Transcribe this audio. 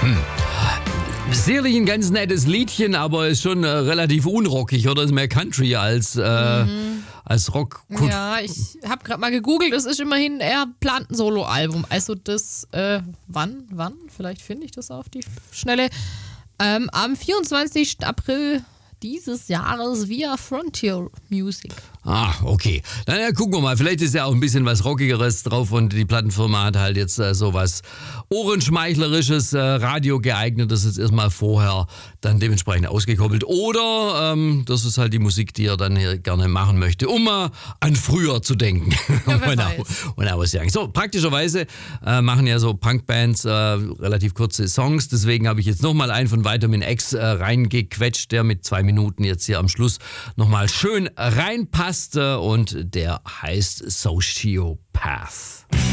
Sicherlich ein ganz nettes Liedchen, aber ist schon relativ unrockig, oder? Ist mehr Country als Rock. Ja, ich habe gerade mal gegoogelt, es ist immerhin, er plant ein Soloalbum. Also das, wann? Vielleicht finde ich das auf die Schnelle. Am 24. April dieses Jahres via Frontier Music. Okay. Dann gucken wir mal. Vielleicht ist ja auch ein bisschen was Rockigeres drauf und die Plattenfirma hat halt jetzt sowas Ohrenschmeichlerisches, Radio geeignetes jetzt erstmal vorher dann dementsprechend ausgekoppelt. Oder das ist halt die Musik, die er dann hier gerne machen möchte, um mal an früher zu denken. Ja, wer weiß. So, praktischerweise machen ja so Punkbands relativ kurze Songs. Deswegen habe ich jetzt nochmal einen von Vitamin X reingequetscht, der mit 2 Minuten jetzt hier am Schluss nochmal schön reinpasst. Und der heißt Sociopath.